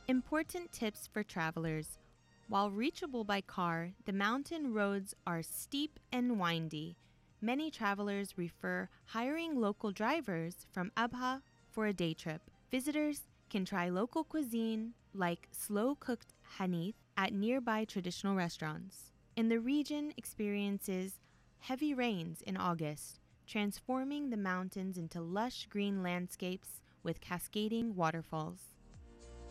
Important tips for travelers. While reachable by car, the mountain roads are steep and windy. Many travelers prefer hiring local drivers from Abha for a day trip. Visitors can try local cuisine like slow-cooked hanith at nearby traditional restaurants. And the region experiences heavy rains in August, transforming the mountains into lush green landscapes with cascading waterfalls.